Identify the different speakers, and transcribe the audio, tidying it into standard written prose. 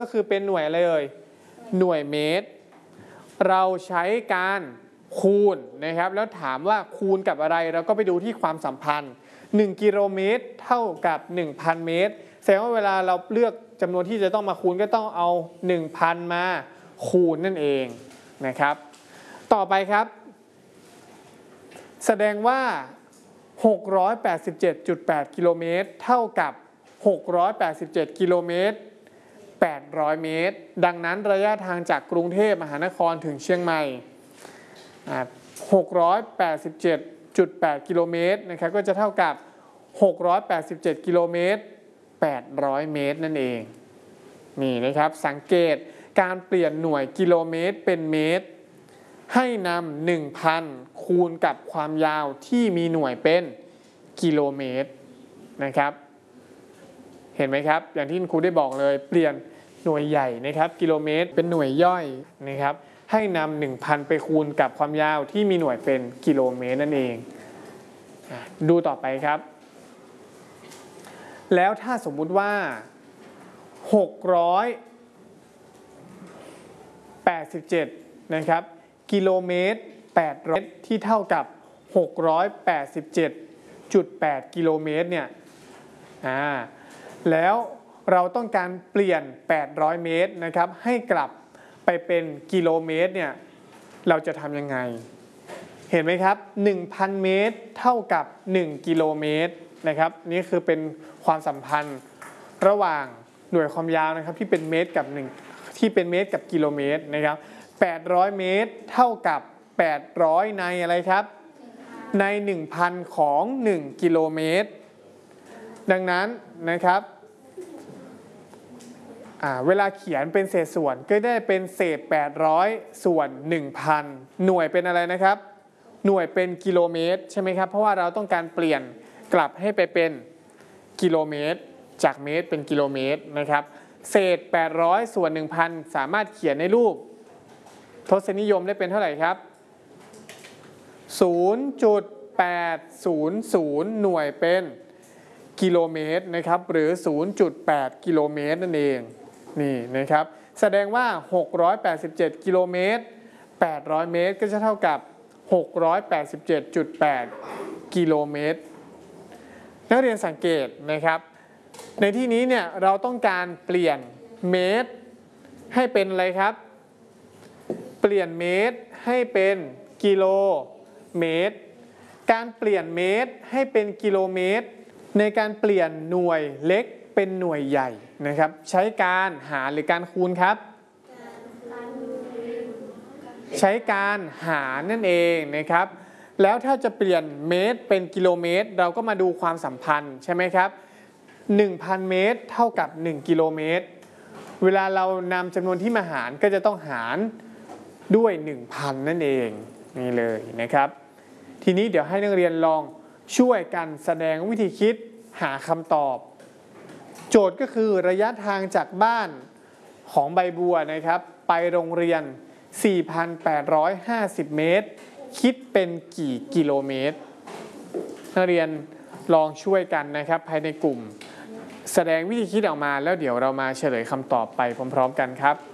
Speaker 1: ก็คือเป็นหน่วยอะไรเอ่ยหน่วยเมตรเราใช้การคูณนะครับแล้วถามว่าคูณกับอะไรเราก็ไปดูที่ความสัมพันธ์1กิโลเมตรเท่ากับ 1,000 เมตรแสดงว่าเวลาเราเลือกจำนวนที่จะต้องมาคูณก็ต้องเอา 1,000 มาคูณนั่นเองนะครับต่อไปครับแสดงว่า 687.8 กิโลเมตรเท่ากับ687กิโลเมตร800 เมตรดังนั้นระยะทางจากกรุงเทพมหานครถึงเชียงใหม่687.8 กิโลเมตรนะครับก็จะเท่ากับ687กิโลเมตร800 เมตรนั่นเองนี่นะครับสังเกตการเปลี่ยนหน่วยกิโลเมตรเป็นเมตรให้นำ 1,000 คูณกับความยาวที่มีหน่วยเป็นกิโลเมตรนะครับเห็นไหมครับอย่างที่ครูได้บอกเลยเปลี่ยนหน่วยใหญ่นะครับกิโลเมตรเป็นหน่วยย่อยนะครับให้นำ 1,000 ไปคูณกับความยาวที่มีหน่วยเป็นกิโลเมตรนั่นเองดูต่อไปครับแล้วถ้าสมมุติว่า687นะครับกิโลเมตร800ที่เท่ากับ687.8 กิโลเมตรเนี่ยแล้วเราต้องการเปลี่ยน800 เมตรนะครับให้กลับไปเป็นกิโลเมตรเนี่ยเราจะทำยังไงเห็นไหมครับ 1,000 เมตรเท่ากับ1กิโลเมตรนะครับนี่คือเป็นความสัมพันธ์ระหว่างหน่วยความยาวนะครับที่เป็นเมตรกับกิโลเมตรนะครับ800 เมตรเท่ากับ800ในอะไรครับใน 1,000 ของ 1 กิโลเมตรดังนั้นนะครับเวลาเขียนเป็นเศษส่วนก็ได้เป็นเศษ800ส่วน 1,000 หน่วยเป็นอะไรนะครับหน่วยเป็นกิโลเมตรใช่ไหมครับเพราะว่าเราต้องการเปลี่ยนกลับให้ไปเป็นกิโลเมตรจากเมตรเป็นกิโลเมตรนะครับเศษ800ส่วน 1,000 สามารถเขียนในรูปทศนิยมได้เป็นเท่าไหร่ครับ 0.800 หน่วยเป็นกิโลเมตรนะครับหรือ 0.8 กิโลเมตรนั่นเองนี่นะครับแสดงว่า687กิโลเมตร800 เมตรก็จะเท่ากับ687.8 กิโลเมตรนักเรียนสังเกตนะครับในที่นี้เนี่ยเราต้องการเปลี่ยนเมตรให้เป็นอะไรครับเปลี่ยนเมตรให้เป็นกิโลเมตรการเปลี่ยนเมตรให้เป็นกิโลเมตรในการเปลี่ยนหน่วยเล็กเป็นหน่วยใหญ่นะครับใช้การหารหรือการคูณครับใช้การหารนั่นเองนะครับแล้วถ้าจะเปลี่ยนเมตรเป็นกิโลเมตรเราก็มาดูความสัมพันธ์ใช่ไหมครับ 1,000 เมตรเท่ากับ1กิโลเมตรเวลาเรานำจำนวนที่มาหารก็จะต้องหารด้วย 1,000 นั่นเองนี่เลยนะครับทีนี้เดี๋ยวให้นักเรียนลองช่วยกันแสดงวิธีคิดหาคำตอบโจทย์ก็คือระยะทางจากบ้านของใบบัวนะครับไปโรงเรียน 4,850 เมตรคิดเป็นกี่กิโลเมตรนักเรียนลองช่วยกันนะครับภายในกลุ่มแสดงวิธีคิดออกมาแล้วเดี๋ยวเรามาเฉลยคำตอบไปพร้อมๆกันครับ